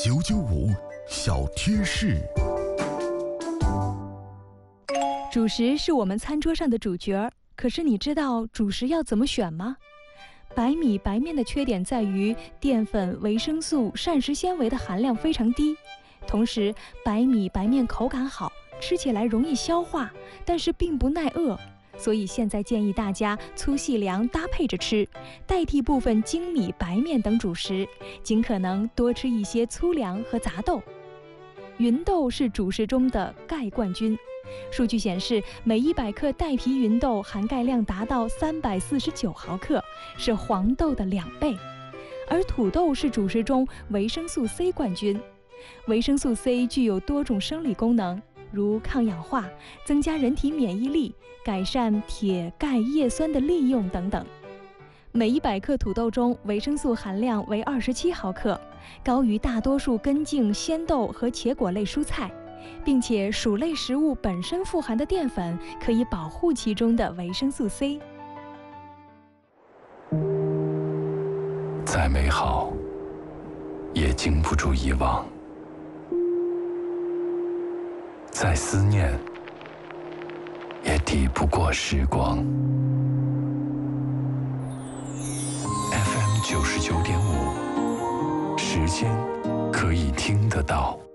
995小贴士。 主食是我们餐桌上的主角，可是你知道主食要怎么选吗？白米白面的缺点在于淀粉、维生素、膳食纤维的含量非常低，同时白米白面口感好，吃起来容易消化，但是并不耐饿。所以现在建议大家粗细粮搭配着吃，代替部分精米、白面等主食，尽可能多吃一些粗粮和杂豆。芸豆是主食中的钙冠军，数据显示，每100克带皮芸豆含钙量达到349毫克，是黄豆的2倍。而土豆是主食中维生素 C 冠军，维生素 C 具有多种生理功能，如抗氧化、增加人体免疫力、改善铁、钙、叶酸的利用等等。每100克土豆中维生素含量为27毫克，高于大多数根茎、鲜豆和茄果类蔬菜，并且薯类食物本身富含的淀粉可以保护其中的维生素 C。 再美好，也经不住遗忘；再思念，也抵不过时光。FM 99.5，时间可以听得到。